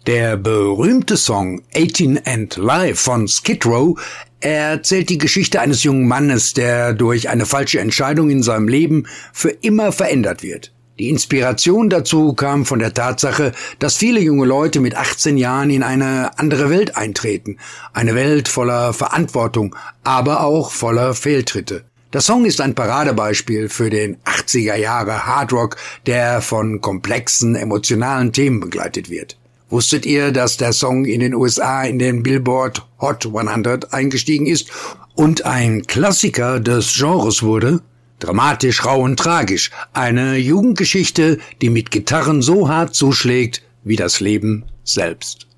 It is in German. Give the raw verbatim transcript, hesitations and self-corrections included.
Der berühmte Song eighteen and Live von Skid Row erzählt die Geschichte eines jungen Mannes, der durch eine falsche Entscheidung in seinem Leben für immer verändert wird. Die Inspiration dazu kam von der Tatsache, dass viele junge Leute mit achtzehn Jahren in eine andere Welt eintreten. Eine Welt voller Verantwortung, aber auch voller Fehltritte. Der Song ist ein Paradebeispiel für den achtziger Jahre Hardrock, der von komplexen, emotionalen Themen begleitet wird. Wusstet ihr, dass der Song in den U S A in den Billboard Hot hundert eingestiegen ist und ein Klassiker des Genres wurde? Dramatisch, rau und tragisch. Eine Jugendgeschichte, die mit Gitarren so hart zuschlägt wie das Leben selbst.